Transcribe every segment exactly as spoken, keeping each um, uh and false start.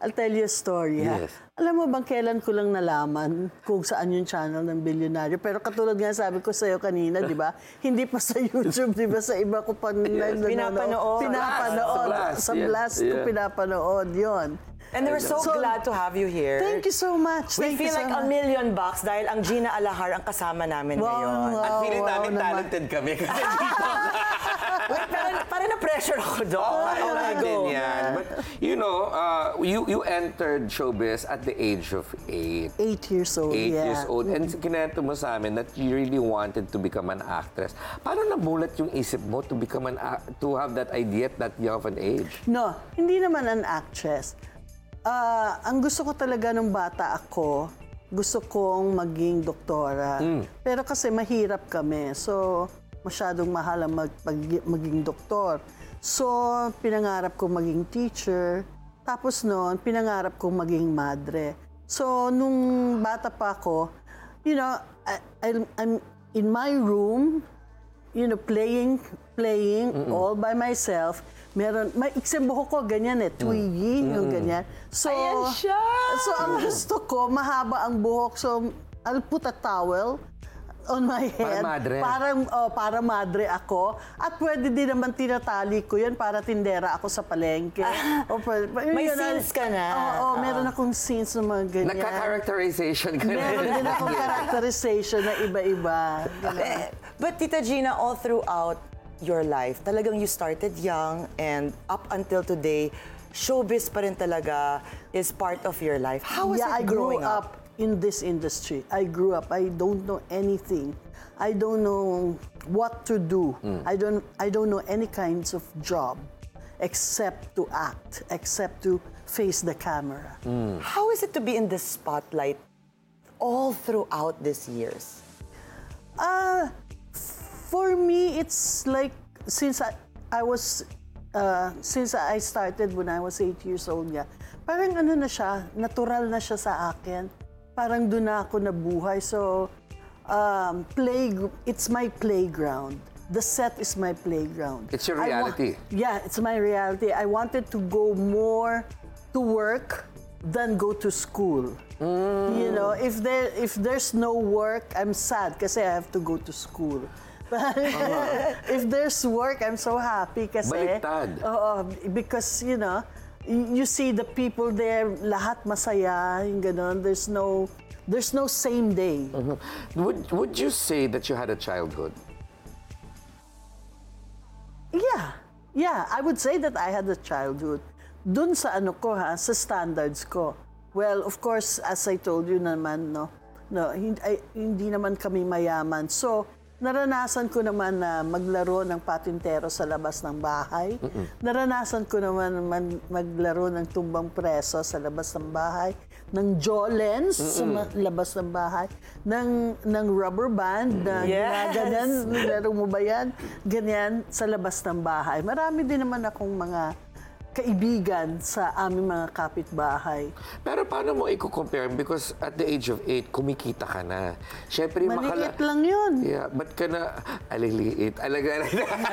I'll tell you a story, ha? Yes. Alam mo bang kailan ko lang nalaman kung saan yung channel ng Bilyonaryo? Pero katulad nga sabi ko sa'yo kanina, di ba? Hindi pa sa YouTube, di ba? Sa iba ko pa yes. Pinapanood. Pinapanood. Sa Blast ko pinapanood yon. And we're so, so glad to have you here. Thank you so much. We thank feel you like so a much. million bucks dahil ang Gina Alahar ang kasama namin wow, ngayon. Wow, At feeling wow, namin naman. talented kami kasi dito. Wait, parang, parang na-pressure ako doon. Oh, Oh, okay, go. din yan. But, you know, uh, you you entered showbiz at the age of eight. Eight years old, Eight yeah. years old. And kinento mo sa amin that you really wanted to become an actress. Paano nabulat yung isip mo to become an ac- to have that idea at that young of an age? No, hindi naman an actress. Ah, ang gusto ko talaga nung bata ako, gusto kong maging doktora. Mm. Pero kasi mahirap kami. So, masyadong mahal ang mag, pag- maging doktor. So, pinangarap kong maging teacher. Tapos noon, pinangarap kong maging madre. So, nung bata pa ako, you know, I, I- I'm in my room, you know, playing, playing all by myself. Meron, may ikseng buhok ko, ganyan eh, twiggy, yung ganyan. So, Ayan siya! so, ang gusto ko, mahaba ang buhok. So, I'll put a towel on my head. Para madre. Parang, oh, para madre ako. At pwede din naman tinatali ko yan para tindera ako sa palengke. O, pa- pa- May yun, scenes ka na. Oo, oh, meron akong scenes na mga ganyan. Nagka-characterization ka na. Meron din akong characterization na iba-iba. Ganun. Eh, But Tita Gina, all throughout your life, talagang you started young and up until today, showbiz pa rin talaga is part of your life. How was yeah, it I grew growing up in this industry. I grew up. I don't know anything. I don't know what to do. I don't. I don't know any kinds of job, except to act, except to face the camera. How is it to be in the spotlight all throughout these years? Uh, for me, it's like since I, I was, uh, since I started when I was eight years old, yeah, parang ano na siya, natural na siya sa akin. Parang doon na ako nabuhay. So, um, play, it's my playground. The set is my playground. It's your I wa- reality. yeah, it's my reality. I wanted to go more to work than go to school. You know, if there if there's no work, I'm sad kasi I have to go to school. But if there's work, I'm so happy kasi Baliktad. Oo, because you know, y- you see the people there, lahat masaya, yung ganon. There's no there's no same day. Would, would you say that you had a childhood? Yeah. Yeah, I would say that I had a childhood. Dun sa ano ko ha, sa standards ko. Well, of course, as I told you naman, no, no hindi, ay, hindi naman kami mayaman. So, naranasan ko naman na maglaro ng patintero sa labas ng bahay. Naranasan ko naman man, maglaro ng tumbang preso sa labas ng bahay. Ng jolens sa ma- labas ng bahay. Ng, ng rubber band na Yes! ginaganan. Laro mo ba yan? Ganyan sa labas ng bahay. Marami din naman akong mga kaibigan sa aming mga kapitbahay. Pero paano mo i-compare? Because at the age of eight, kumikita ka na. Siyempre, Maliit lang yun. Yeah, ba't ka na aliliit? Alaga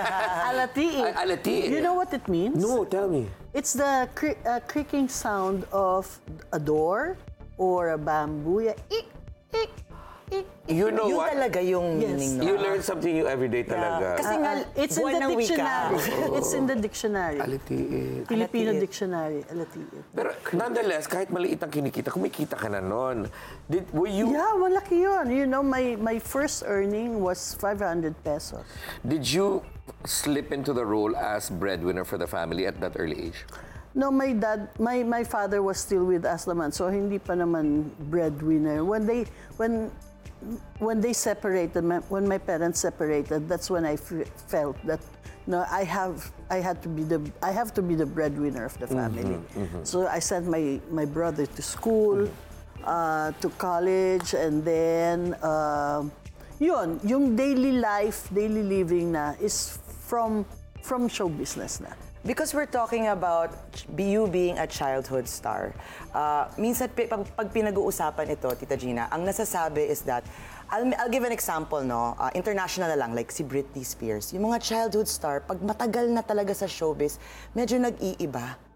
Alatiit. Al- alatiit. You know what it means? No, tell me. It's the cre- uh, creaking sound of a door or a bamboo. Yeah. Ik, ik, ik, ik. You know Yun what? talaga yung Yes. meaning nun. You learn something new every day talaga. Kasi nga, Uh, it's in buwan the ng wika. dictionary. It's in the dictionary. Alitiit. Filipino Alatiit. dictionary. Alatiit. Pero nonetheless, kahit maliit ang kinikita, kumikita ka na nun. Did, were you, Yeah, malaki yun. You know, my, my first earning was five hundred pesos. did you slip into the role as breadwinner for the family at that early age? No, my dad, my my father was still with us naman, so hindi pa naman breadwinner. When they when when they separated, my, when my parents separated, that's when I f- felt that no, I have I had to be the I have to be the breadwinner of the family. So I sent my my brother to school, uh, to college, and then uh, yun, yung daily life, daily living na is from from show business na. Because we're talking about you being a childhood star, uh, minsan pi- pag, pag pinag-uusapan ito, Tita Gina, ang nasasabi is that, I'll, I'll give an example, no? Uh, international na lang, like si Britney Spears. Yung mga childhood star, pag matagal na talaga sa showbiz, medyo nag-iiba.